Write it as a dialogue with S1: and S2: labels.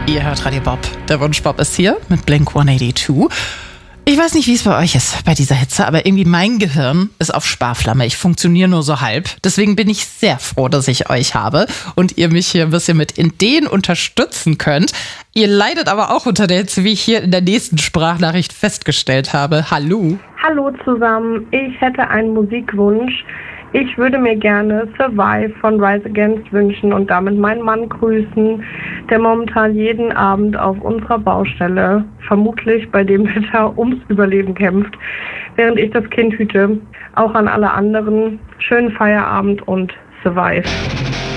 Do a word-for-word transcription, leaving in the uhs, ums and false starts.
S1: Ihr hört Radio Bob. Der Wunschbob ist hier mit Blink hundertzweiundachtzig. Ich weiß nicht, wie es bei euch ist bei dieser Hitze, aber irgendwie mein Gehirn ist auf Sparflamme. Ich funktioniere nur so halb. Deswegen bin ich sehr froh, dass ich euch habe und ihr mich hier ein bisschen mit Ideen unterstützen könnt. Ihr leidet aber auch unter der Hitze, wie ich hier in der nächsten Sprachnachricht festgestellt habe. Hallo.
S2: Hallo zusammen. Ich hätte einen Musikwunsch. Ich würde mir gerne Survive von Rise Against wünschen und damit meinen Mann grüßen, der momentan jeden Abend auf unserer Baustelle, vermutlich bei dem Wetter, ums Überleben kämpft, während ich das Kind hüte. Auch an alle anderen, schönen Feierabend und Survive.